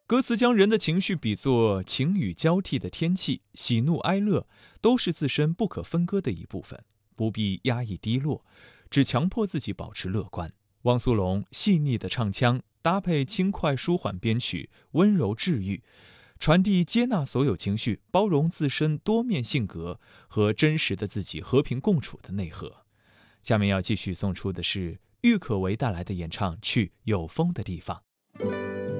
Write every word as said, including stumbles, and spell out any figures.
歌词将人的情绪比作晴雨交替的天气，喜怒哀乐都是自身不可分割的一部分，不必压抑低落，只强迫自己保持乐观。汪苏泷细腻的唱腔搭配轻快舒缓编曲，温柔治愈，传递接纳所有情绪，包容自身多面性格和真实的自己和平共处的内核。下面要继续送出的是郁可唯带来的演唱《去有风的地方》。